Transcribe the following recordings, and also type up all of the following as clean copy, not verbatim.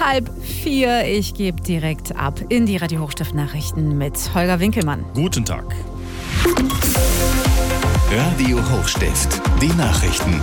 3:30. Ich gebe direkt ab in die Radio Hochstift-Nachrichten mit Holger Winkelmann. Guten Tag. Radio Hochstift, die Nachrichten.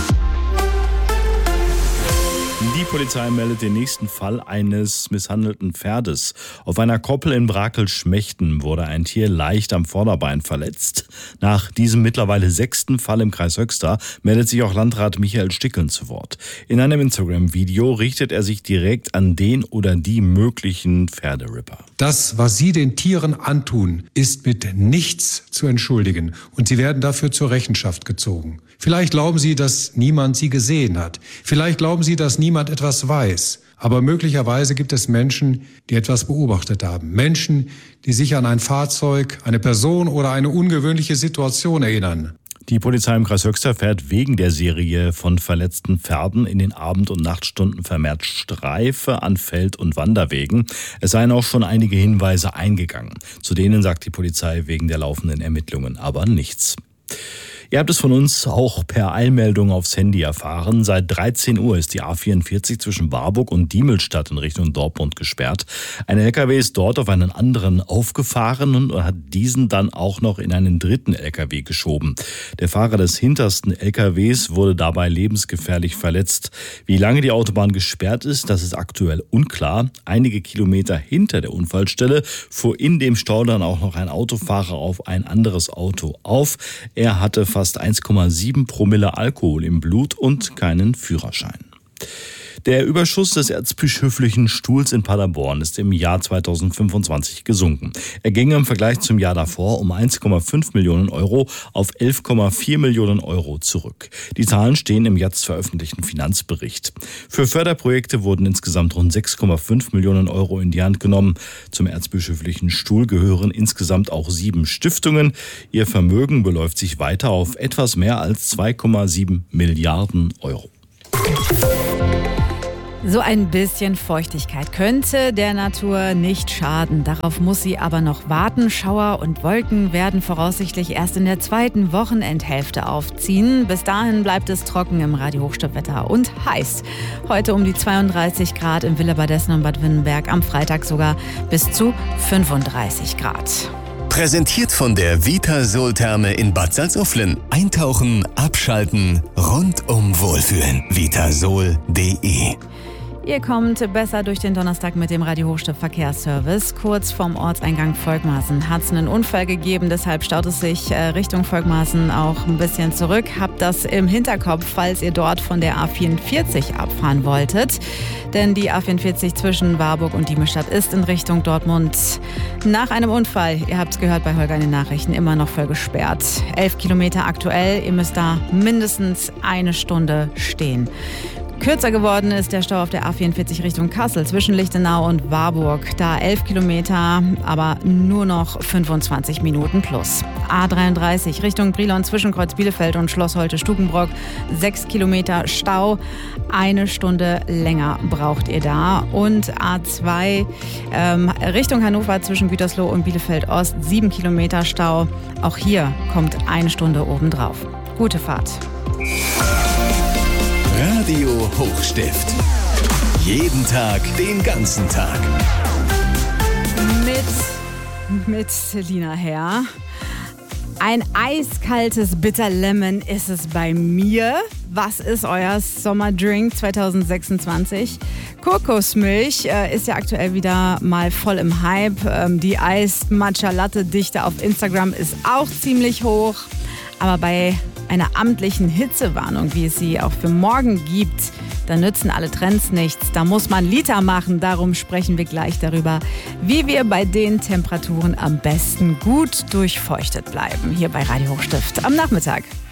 Die Polizei meldet den nächsten Fall eines misshandelten Pferdes. Auf einer Koppel in Brakel-Schmechten wurde ein Tier leicht am Vorderbein verletzt. Nach diesem mittlerweile 6. Fall im Kreis Höxter meldet sich auch Landrat Michael Stickeln zu Wort. In einem Instagram-Video richtet er sich direkt an den oder die möglichen Pferderipper. Das, was Sie den Tieren antun, ist mit nichts zu entschuldigen und Sie werden dafür zur Rechenschaft gezogen. Vielleicht glauben Sie, dass niemand Sie gesehen hat. Vielleicht glauben Sie, dass niemand etwas weiß. Aber möglicherweise gibt es Menschen, die etwas beobachtet haben. Menschen, die sich an ein Fahrzeug, eine Person oder eine ungewöhnliche Situation erinnern. Die Polizei im Kreis Höxter fährt wegen der Serie von verletzten Pferden in den Abend- und Nachtstunden vermehrt Streife an Feld- und Wanderwegen. Es seien auch schon einige Hinweise eingegangen. Zu denen sagt die Polizei wegen der laufenden Ermittlungen aber nichts. Ihr habt es von uns auch per Eilmeldung aufs Handy erfahren. Seit 13 Uhr ist die A44 zwischen Warburg und Diemelstadt in Richtung Dortmund gesperrt. Ein LKW ist dort auf einen anderen aufgefahren und hat diesen dann auch noch in einen dritten LKW geschoben. Der Fahrer des hintersten LKWs wurde dabei lebensgefährlich verletzt. Wie lange die Autobahn gesperrt ist, das ist aktuell unklar. Einige Kilometer hinter der Unfallstelle fuhr in dem Stau dann auch noch ein Autofahrer auf ein anderes Auto auf. Er hatte fast 1,7 Promille Alkohol im Blut und keinen Führerschein. Der Überschuss des Erzbischöflichen Stuhls in Paderborn ist im Jahr 2025 gesunken. Er ginge im Vergleich zum Jahr davor um 1,5 Millionen Euro auf 11,4 Millionen Euro zurück. Die Zahlen stehen im jetzt veröffentlichten Finanzbericht. Für Förderprojekte wurden insgesamt rund 6,5 Millionen Euro in die Hand genommen. Zum Erzbischöflichen Stuhl gehören insgesamt auch 7 Stiftungen. Ihr Vermögen beläuft sich weiter auf etwas mehr als 2,7 Milliarden Euro. So ein bisschen Feuchtigkeit könnte der Natur nicht schaden. Darauf muss sie aber noch warten. Schauer und Wolken werden voraussichtlich erst in der zweiten Wochenendhälfte aufziehen. Bis dahin bleibt es trocken im Radio-Hochstift-Wetter und heiß. Heute um die 32 Grad im Willebadessen und Bad Wünnenberg, am Freitag sogar bis zu 35 Grad. Präsentiert von der Vitasol-Therme in Bad Salzuflen. Eintauchen, abschalten, rundum wohlfühlen. Vitasol.de. Ihr kommt besser durch den Donnerstag mit dem Radio Hochstift Verkehrsservice. Kurz vorm Ortseingang Volkmarsen hat es einen Unfall gegeben, deshalb staut es sich Richtung Volkmarsen auch ein bisschen zurück. Habt das im Hinterkopf, falls ihr dort von der A44 abfahren wolltet. Denn die A44 zwischen Warburg und Diemelstadt ist in Richtung Dortmund nach einem Unfall, ihr habt es gehört bei Holger in den Nachrichten, immer noch voll gesperrt. 11 Kilometer aktuell, ihr müsst da mindestens eine Stunde stehen. Kürzer geworden ist der Stau auf der A44 Richtung Kassel zwischen Lichtenau und Warburg. Da 11 Kilometer, aber nur noch 25 Minuten plus. A33 Richtung Brilon zwischen Kreuz Bielefeld und Schloss Holte-Stukenbrock. 6 Kilometer Stau, eine Stunde länger braucht ihr da. Und A2 Richtung Hannover zwischen Gütersloh und Bielefeld Ost. 7 Kilometer Stau. Auch hier kommt eine Stunde obendrauf. Gute Fahrt. Radio Hochstift. Jeden Tag, den ganzen Tag. Mit Selina Herr. Ein eiskaltes Bitter Lemon ist es bei mir. Was ist euer Sommerdrink 2026? Kokosmilch ist ja aktuell wieder mal voll im Hype. Die Eis-Matcha-Latte-Dichte auf Instagram ist auch ziemlich hoch. Aber bei einer amtlichen Hitzewarnung, wie es sie auch für morgen gibt, da nützen alle Trends nichts. Da muss man Liter machen. Darum sprechen wir gleich darüber, wie wir bei den Temperaturen am besten gut durchfeuchtet bleiben. Hier bei Radio Hochstift am Nachmittag.